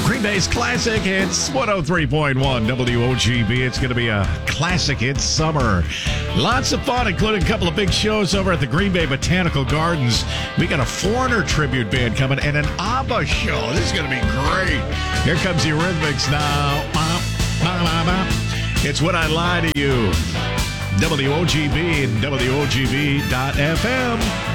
Green Bay's Classic Hits, 103.1 WOGB. It's going to be a Classic Hits summer. Lots of fun, including a couple of big shows over at the Green Bay Botanical Gardens. We got a Foreigner tribute band coming and an ABBA show. This is going to be great. Here comes the Eurythmics now. It's When I Lie to You. WOGB and WOGB.FM.